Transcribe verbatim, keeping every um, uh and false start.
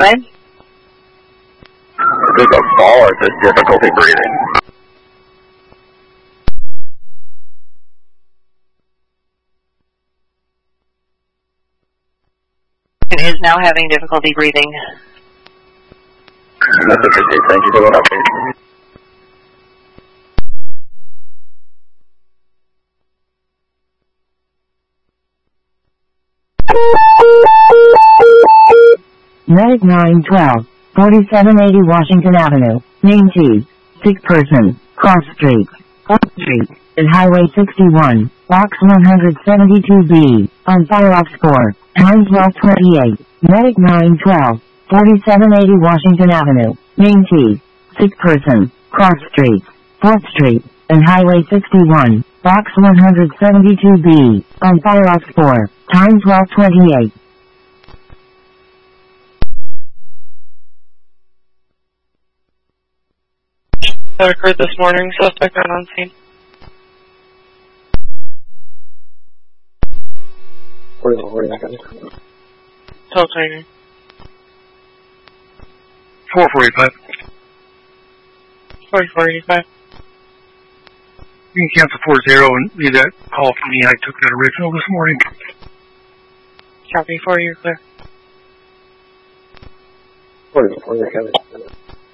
Go ahead. Is this a fall or is this difficulty breathing? It is now having difficulty breathing. That's appreciated. Thank you for that update. Medic nine twelve, forty-seven eighty Washington Avenue, Main T, sick person, cross street, fourth street, and Highway sixty-one, box one seventy-two B, on fire ops four, time twelve twenty-eight. Medic nine twelve, forty-seven eighty Washington Avenue, Main T, sick person, cross street, fourth street, and Highway sixty-one, box one seventy-two B, on fire ops four, time twelve twenty-eight. That occurred this morning, suspect not on scene. Where's the word back on? Tell training. four forty-five. forty-four eighty-five. You can cancel four zero and leave that call for me. I took that original this morning. Copy, four, you're clear. Where's the word back on?